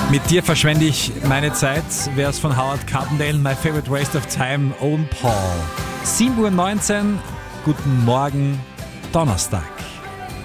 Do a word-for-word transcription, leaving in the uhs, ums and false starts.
Mit dir verschwende ich meine Zeit. Wer es von Howard Carpendale, My Favorite Waste of Time, Owen Paul. sieben Uhr neunzehn, guten Morgen, Donnerstag.